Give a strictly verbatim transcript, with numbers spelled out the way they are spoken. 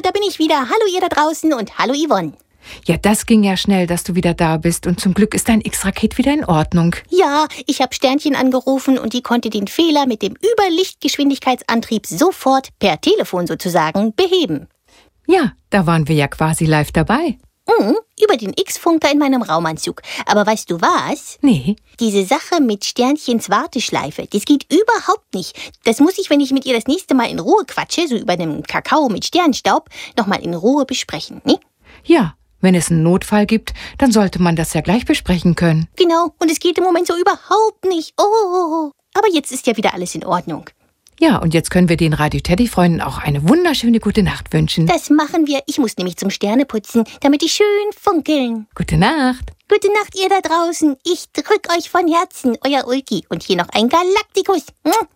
da bin ich wieder. Hallo ihr da draußen und hallo Yvonne. Ja, das ging ja schnell, dass du wieder da bist. Und zum Glück ist dein X-Raket wieder in Ordnung. Ja, ich habe Sternchen angerufen und die konnte den Fehler mit dem Überlichtgeschwindigkeitsantrieb sofort per Telefon sozusagen beheben. Ja, da waren wir ja quasi live dabei. Mhm, über den X-Funker in meinem Raumanzug. Aber weißt du was? Nee. Diese Sache mit Sternchens Warteschleife, das geht überhaupt nicht. Das muss ich, wenn ich mit ihr das nächste Mal in Ruhe quatsche, so über einem Kakao mit Sternstaub, nochmal in Ruhe besprechen, ne? Ja, wenn es einen Notfall gibt, dann sollte man das ja gleich besprechen können. Genau, und es geht im Moment so überhaupt nicht. Oh, aber jetzt ist ja wieder alles in Ordnung. Ja, und jetzt können wir den Radio-Teddy-Freunden auch eine wunderschöne gute Nacht wünschen. Das machen wir. Ich muss nämlich zum Sterneputzen, damit die schön funkeln. Gute Nacht. Gute Nacht, ihr da draußen. Ich drück euch von Herzen. Euer Ulki. Und hier noch ein Galaktikus.